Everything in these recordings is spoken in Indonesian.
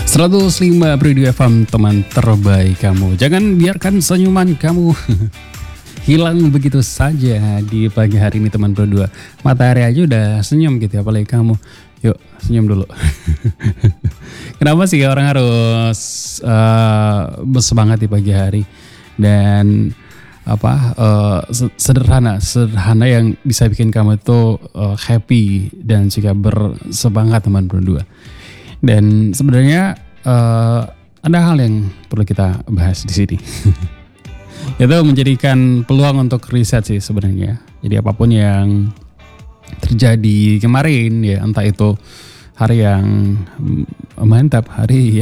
105.2 FM, teman terbaik kamu. Jangan biarkan senyuman kamu hilang begitu saja di pagi hari ini, teman berdua. Matahari aja udah senyum gitu ya, apalagi kamu. Yuk senyum dulu. Kenapa sih orang harus bersemangat di pagi hari? Dan sederhana yang bisa bikin kamu itu happy dan juga bersemangat, teman berdua. Dan sebenarnya ada hal yang perlu kita bahas di sini. Itu menjadikan peluang untuk riset sih sebenarnya. Jadi apapun yang terjadi kemarin ya, entah itu hari yang mantap, hari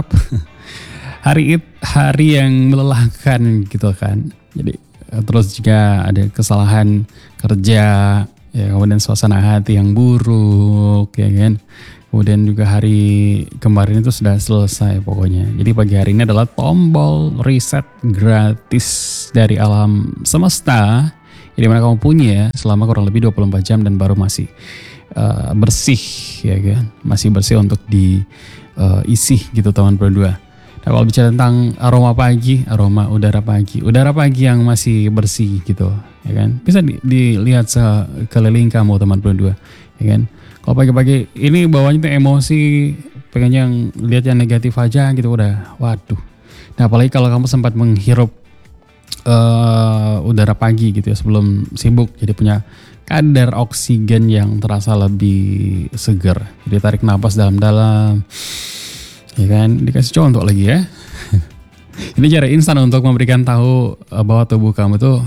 yang melelahkan gitu kan. Jadi terus juga ada kesalahan kerja, ya, kemudian suasana hati yang buruk, ya kan. Kemudian juga hari kemarin itu sudah selesai pokoknya. Jadi pagi hari ini adalah tombol reset gratis dari alam semesta yang dimana kamu punya selama kurang lebih 24 jam dan baru masih bersih, ya kan. Masih bersih untuk diisi gitu, teman berdua. Nah, kalau bicara tentang aroma udara pagi yang masih bersih gitu, ya kan. Bisa dilihat sekeliling kamu, teman berdua, ya kan. Kalau pagi-pagi ini bawahnya tuh emosi, pengen yang lihat yang negatif aja gitu, udah waduh. Nah, apalagi kalau kamu sempat menghirup udara pagi gitu ya sebelum sibuk, jadi punya kadar oksigen yang terasa lebih segar. Jadi tarik napas dalam-dalam, ya kan, dikasih contoh lagi ya. Ini cara instan untuk memberikan tahu bahwa tubuh kamu tuh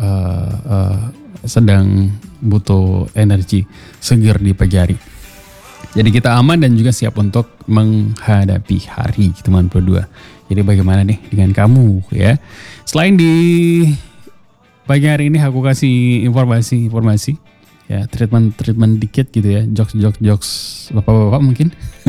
sedang butuh energi segar di pagi hari. Jadi kita aman dan juga siap untuk menghadapi hari, teman berdua. Jadi bagaimana nih dengan kamu ya? Selain di pagi hari ini aku kasih informasi ya, treatment dikit gitu ya, jokes bapak-bapak mungkin.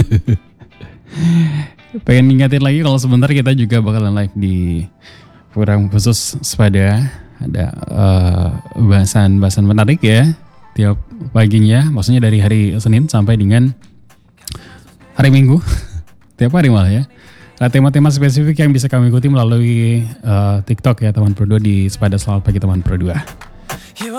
Pengen ngingetin lagi kalau sebentar kita juga bakalan live di program khusus Sepada. Ada bahasan menarik ya tiap paginya, maksudnya dari hari Senin sampai dengan hari Minggu. Tiap hari malah ya. Nah, tema-tema spesifik yang bisa kami ikuti melalui TikTok ya, teman berdua, di Sepada. Selamat pagi, teman berdua.